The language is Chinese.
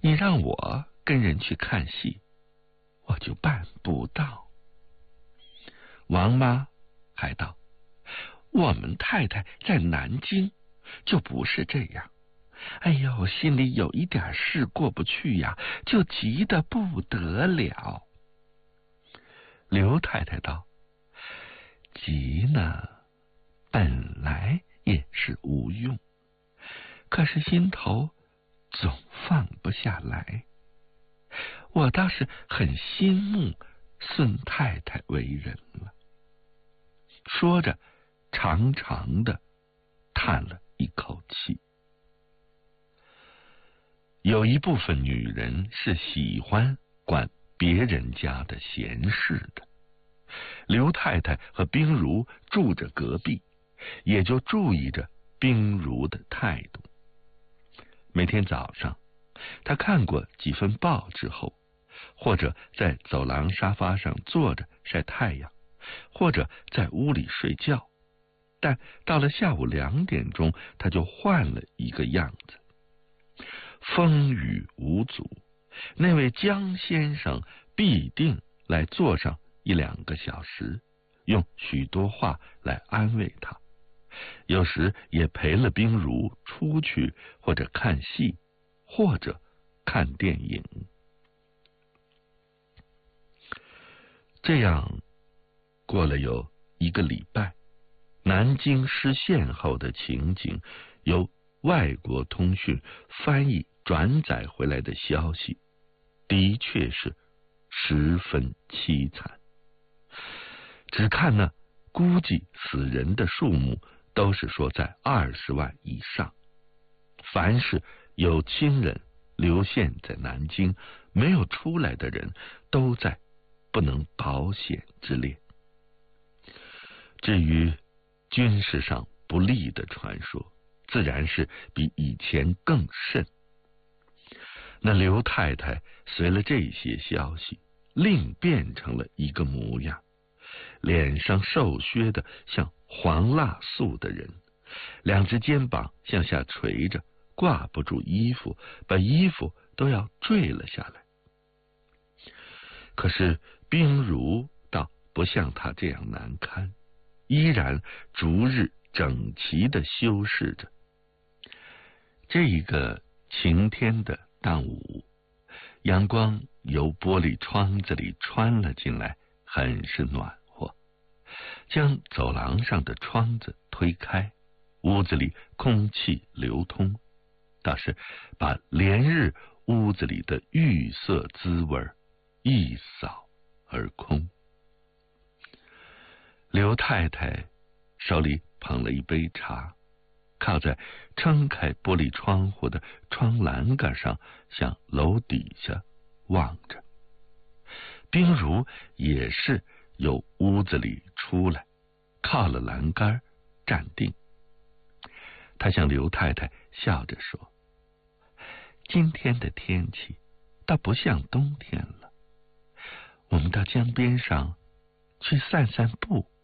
你让我跟人去看戏，我就办不到。王妈还道，我们太太在南京就不是这样，哎呦，心里有一点事过不去呀，就急得不得了。刘太太道，急呢本来也是无用，可是心头总放不下来。我倒是很心目孙太太为人了。说着长长的叹了一口气。有一部分女人是喜欢管别人家的闲事的。刘太太和冰如住着隔壁，也就注意着冰如的态度。每天早上，她看过几份报之后，或者在走廊沙发上坐着晒太阳，或者在屋里睡觉，但到了下午2点钟，她就换了一个样子。风雨无阻，那位江先生必定来坐上1-2个小时，用许多话来安慰他，有时也陪了冰如出去，或者看戏，或者看电影。这样过了有1个礼拜，南京失陷后的情景由外国通讯翻译转载回来的消息，的确是十分凄惨。只看呢，估计死人的数目都是说在20万以上。凡是有亲人留现在南京没有出来的人，都在不能保险之列。至于军事上不利的传说，自然是比以前更甚。那刘太太随了这些消息，另变成了一个模样，脸上瘦削的像黄蜡素的人，2只肩膀向下垂着，挂不住衣服，把衣服都要坠了下来。可是冰如倒不像他这样难堪，依然逐日整齐地修饰着。这一个晴天的当午，阳光由玻璃窗子里穿了进来，很是暖和，将走廊上的窗子推开，屋子里空气流通，倒是把连日屋子里的郁色滋味一扫而空。刘太太手里捧了一杯茶，靠在撑开玻璃窗户的窗栏杆上，向楼底下望着。冰如也是由屋子里出来，靠了栏杆站定。他向刘太太笑着说，今天的天气倒不像冬天了，我们到江边上去散散步